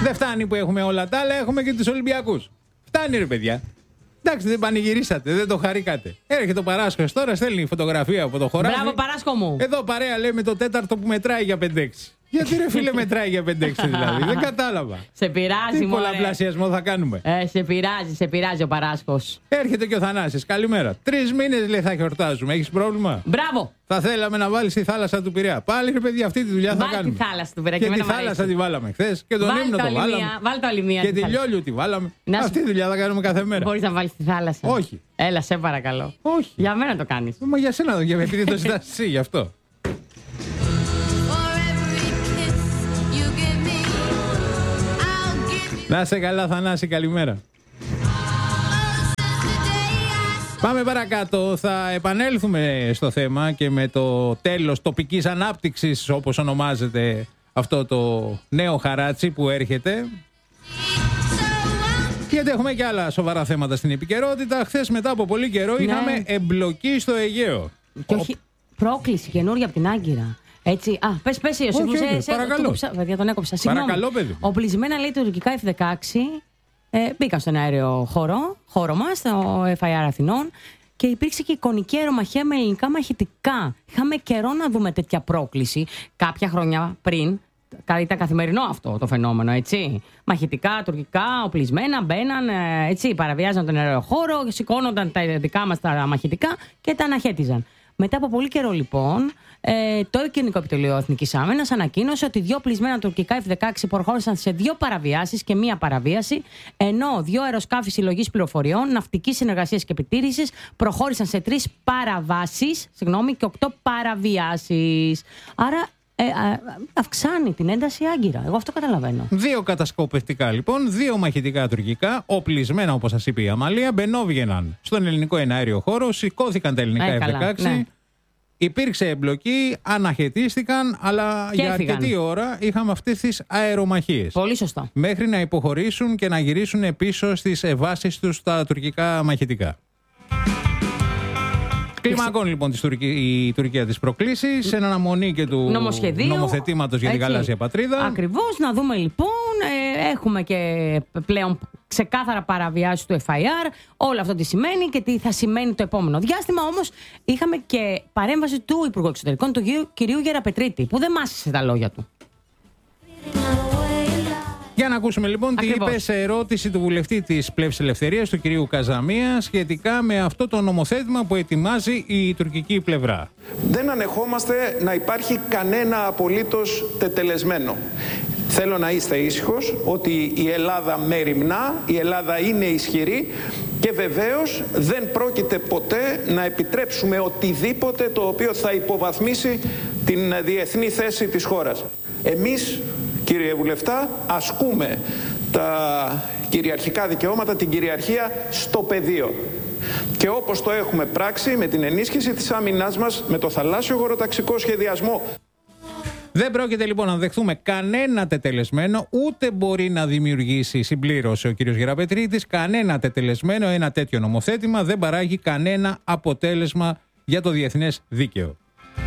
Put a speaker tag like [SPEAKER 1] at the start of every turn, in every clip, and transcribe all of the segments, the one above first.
[SPEAKER 1] Δεν φτάνει που έχουμε όλα τα άλλα, έχουμε και τους Ολυμπιακούς. Φτάνει ρε παιδιά. Εντάξει, δεν πανηγυρίσατε, δεν το χαρήκατε. Έρχεται ο Παράσκος τώρα, στέλνει φωτογραφία από το χωράφι.
[SPEAKER 2] Μπράβο, Παράσκο μου.
[SPEAKER 1] Εδώ παρέα λέμε το τέταρτο που μετράει για 5-6. Γιατί ρε φίλε μετράει για 5-6 δηλαδή, δεν κατάλαβα.
[SPEAKER 2] Σε πειράζει,
[SPEAKER 1] τι πολλαπλασιασμό θα κάνουμε.
[SPEAKER 2] Σε πειράζει ο Παράσκος.
[SPEAKER 1] Έρχεται και ο Θανάσης, καλημέρα. 3 μήνες λέει θα γιορτάζουμε, έχεις πρόβλημα?
[SPEAKER 2] Μπράβο.
[SPEAKER 1] Θα θέλαμε να βάλεις τη θάλασσα του Πειραιά. Πάλι ρε παιδιά, αυτή τη δουλειά θα κάνουμε.
[SPEAKER 2] Τη θάλασσα του Πειραιά.
[SPEAKER 1] Και τη θάλασσα τη βάλαμε χθες. Και τον ύμνο το βάλαμε.
[SPEAKER 2] Βάλει το Αλιμία.
[SPEAKER 1] Και τη Λιόλιου τη βάλαμε. Αυτή τη δουλειά θα κάνουμε κάθε μέρα.
[SPEAKER 2] Μπορείς να βάλεις τη θάλασσα?
[SPEAKER 1] Όχι.
[SPEAKER 2] Έλα, σε παρακαλώ.
[SPEAKER 1] Όχι.
[SPEAKER 2] Για μένα το κάνεις.
[SPEAKER 1] Μα για σένα, επειδή το ζητάς εσύ γι' αυτό. Να είσαι καλά Θανάση, καλημέρα. Πάμε παρακάτω, θα επανέλθουμε στο θέμα και με το τέλος τοπικής ανάπτυξης, όπως ονομάζεται αυτό το νέο χαράτσι που έρχεται. Γιατί έχουμε και άλλα σοβαρά θέματα στην επικαιρότητα. Χθες μετά από πολύ καιρό είχαμε εμπλοκή στο Αιγαίο.
[SPEAKER 2] Και όχι πρόκληση καινούργια από την Άγκυρα. Έτσι, πες Ιωσήφ,
[SPEAKER 1] παρακαλώ.
[SPEAKER 2] Παιδιά, τον έκοψα. Συγγνώμη.
[SPEAKER 1] Παρακαλώ, παιδί.
[SPEAKER 2] Οπλισμένα λέει τουρκικά F-16 μπήκαν στον αέριο χώρο μας, το FIR Αθηνών, και υπήρξε και εικονική αερομαχία με ελληνικά μαχητικά. Είχαμε καιρό να δούμε τέτοια πρόκληση. Κάποια χρόνια πριν, ήταν καθημερινό αυτό το φαινόμενο, έτσι. Μαχητικά, τουρκικά, οπλισμένα, μπαίναν, έτσι, παραβιάζαν τον αέριο χώρο, σηκώνονταν τα δικά μας τα μαχητικά και τα αναχέτιζαν. Μετά από πολύ καιρό, λοιπόν, το Κοινικό Επιτελείο Εθνικής Άμυνας ανακοίνωσε ότι 2 οπλισμένα τουρκικά F-16 προχώρησαν σε 2 παραβιάσεις και 1 παραβίαση, ενώ 2 αεροσκάφη συλλογής πληροφοριών, ναυτικής συνεργασίας και επιτήρησης προχώρησαν σε 3 παραβάσεις, και 8 παραβιάσεις. Άρα αυξάνει την ένταση η Άγκυρα. Εγώ αυτό καταλαβαίνω. 2
[SPEAKER 1] κατασκοπευτικά λοιπόν, 2 μαχητικά τουρκικά, οπλισμένα όπως σας είπε η Αμαλία, μπαινόβγαιναν στον ελληνικό εναέριο χώρο, σηκώθηκαν τα ελληνικά F-16. Ναι. Υπήρξε εμπλοκή, αναχαιτίστηκαν, αλλά για αρκετή ώρα είχαμε αυτές τις αερομαχίες.
[SPEAKER 2] Πολύ σωστά.
[SPEAKER 1] Μέχρι να υποχωρήσουν και να γυρίσουν πίσω στις βάσεις τους τα τουρκικά μαχητικά. Κλιμακώνει λοιπόν η Τουρκία τις προκλήσεις, σε αναμονή και του νομοθετήματος για την γαλάζια πατρίδα.
[SPEAKER 2] Ακριβώς, να δούμε λοιπόν, έχουμε και πλέον ξεκάθαρα παραβιάσεις του FIR, όλο αυτό τι σημαίνει και τι θα σημαίνει το επόμενο διάστημα. Όμως είχαμε και παρέμβαση του Υπουργού Εξωτερικών, του κυρίου Γεραπετρίτη, που δεν μάσησε τα λόγια του.
[SPEAKER 1] Για να ακούσουμε λοιπόν τι είπε σε ερώτηση του βουλευτή της Πλεύσης Ελευθερίας, του κυρίου Καζαμία, σχετικά με αυτό το νομοθέτημα που ετοιμάζει η τουρκική πλευρά.
[SPEAKER 3] Δεν ανεχόμαστε να υπάρχει κανένα απολύτως τετελεσμένο. Θέλω να είστε ήσυχος ότι η Ελλάδα μεριμνά, η Ελλάδα είναι ισχυρή και βεβαίως δεν πρόκειται ποτέ να επιτρέψουμε οτιδήποτε το οποίο θα υποβαθμίσει την διεθνή θέση της χώρας. Εμείς, κύριε Βουλευτά, ασκούμε τα κυριαρχικά δικαιώματα, την κυριαρχία στο πεδίο. Και όπως το έχουμε πράξει με την ενίσχυση της άμυνάς μας, με το θαλάσσιο χωροταξικό σχεδιασμό.
[SPEAKER 1] Δεν πρόκειται λοιπόν να δεχθούμε κανένα τετελεσμένο, ούτε μπορεί να δημιουργήσει, συμπλήρωσε ο κ. Γεραπετρίτης, κανένα τετελεσμένο, ένα τέτοιο νομοθέτημα δεν παράγει κανένα αποτέλεσμα για το διεθνές δίκαιο.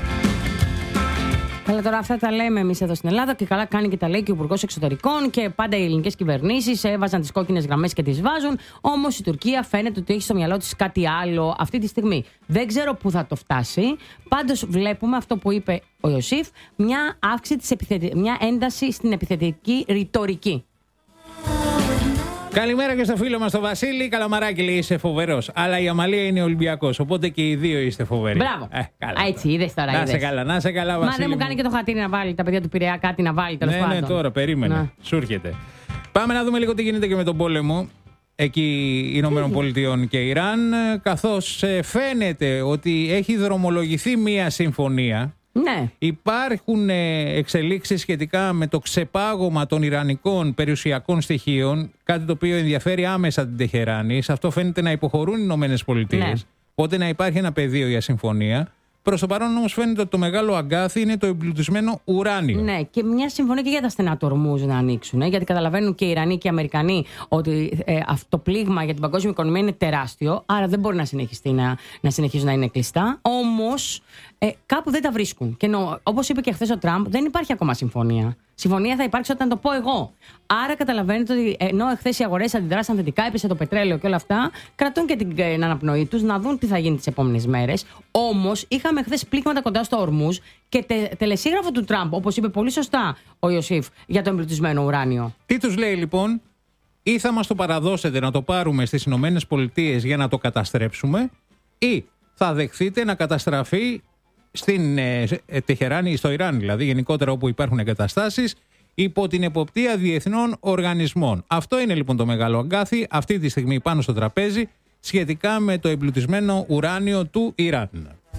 [SPEAKER 2] Αλλά τώρα αυτά τα λέμε εμείς εδώ στην Ελλάδα και καλά κάνει και τα λέει και ο Υπουργός Εξωτερικών και πάντα οι ελληνικές κυβερνήσεις έβαζαν τις κόκκινες γραμμές και τις βάζουν. Όμως η Τουρκία φαίνεται ότι έχει στο μυαλό της κάτι άλλο αυτή τη στιγμή. Δεν ξέρω πού θα το φτάσει. Πάντως βλέπουμε αυτό που είπε ο Ιωσήφ, μια αύξηση μια ένταση στην επιθετική ρητορική.
[SPEAKER 1] Καλημέρα και στο φίλο μας τον Βασίλη. Καλαμαράκι λέει είσαι φοβερός. Αλλά η Αμαλία είναι Ολυμπιακός. Οπότε και οι δύο είστε φοβεροί.
[SPEAKER 2] Μπράβο. Έτσι, είδες τώρα.
[SPEAKER 1] Να σε καλά, να σε καλά, Βασίλη.
[SPEAKER 2] Μα δεν μου κάνει και το χατήρι να βάλει τα παιδιά του Πειραιά κάτι να βάλει τέλος πάντων.
[SPEAKER 1] Ναι, τώρα περίμενε. Σου έρχεται. Πάμε να δούμε λίγο τι γίνεται και με τον πόλεμο εκεί Ηνωμένων Πολιτειών και Ιράν. Καθώς φαίνεται ότι έχει δρομολογηθεί μία συμφωνία.
[SPEAKER 2] Ναι.
[SPEAKER 1] Υπάρχουν εξελίξεις σχετικά με το ξεπάγωμα των ιρανικών περιουσιακών στοιχείων, κάτι το οποίο ενδιαφέρει άμεσα την Τεχεράνη. Σε αυτό φαίνεται να υποχωρούν οι Ηνωμένες Πολιτείες. Ναι. Οπότε να υπάρχει ένα πεδίο για συμφωνία. Προς το παρόν όμως φαίνεται ότι το μεγάλο αγκάθι είναι το εμπλουτισμένο ουράνιο.
[SPEAKER 2] Ναι, και μια συμφωνία και για τα στενά του Ορμούζ να ανοίξουν. Γιατί καταλαβαίνουν και οι Ιρανοί και οι Αμερικανοί ότι αυτό το πλήγμα για την παγκόσμια οικονομία είναι τεράστιο. Άρα δεν μπορεί να συνεχιστεί να συνεχίζουν να είναι κλειστά. Όμως κάπου δεν τα βρίσκουν. Και όπως είπε και χθες ο Τραμπ, δεν υπάρχει ακόμα συμφωνία. Συμφωνία θα υπάρξει όταν το πω εγώ. Άρα καταλαβαίνετε ότι ενώ χθες οι αγορές αντιδράσαν θετικά, έπεσε το πετρέλαιο και όλα αυτά, κρατούν και την αναπνοή τους να δουν τι θα γίνει τις επόμενες μέρες. Όμως είχαμε χθες πλήγματα κοντά στο Ορμούζ και τελεσίγραφο του Τραμπ, όπως είπε πολύ σωστά ο Ιωσήφ, για το εμπλουτισμένο ουράνιο.
[SPEAKER 1] Τι τους λέει λοιπόν? Ή θα μας το παραδώσετε να το πάρουμε στις Ηνωμένες Πολιτείες για να το καταστρέψουμε, ή θα δεχθείτε να καταστραφεί στην Τεχεράνη, στο Ιράν δηλαδή, γενικότερα όπου υπάρχουν εγκαταστάσεις, υπό την εποπτεία διεθνών οργανισμών. Αυτό είναι λοιπόν το μεγάλο αγκάθι αυτή τη στιγμή πάνω στο τραπέζι σχετικά με το εμπλουτισμένο ουράνιο του Ιράν.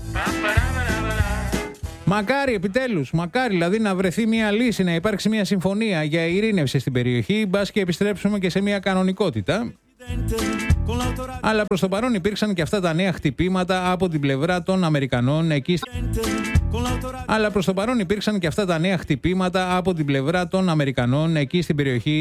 [SPEAKER 1] Μακάρι επιτέλους, μακάρι δηλαδή να βρεθεί μια λύση, να υπάρξει μια συμφωνία για ειρήνευση στην περιοχή, μπας και επιστρέψουμε και σε μια κανονικότητα. Αλλά προς το παρόν υπήρξαν και αυτά τα νέα χτυπήματα από την πλευρά των Αμερικανών εκεί στην περιοχή